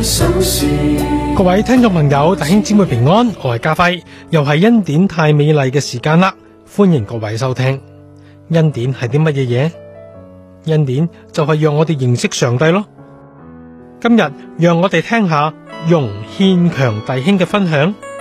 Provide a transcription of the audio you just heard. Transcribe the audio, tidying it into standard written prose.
各位聽眾朋友、弟兄姊妹平安，我係家輝，又係恩典太美麗嘅時間啦，歡迎各位收聽。恩典係啲乜嘢嘢？恩典就係讓我哋認識上帝咯。今日讓我哋聽下容憲強弟兄嘅分享。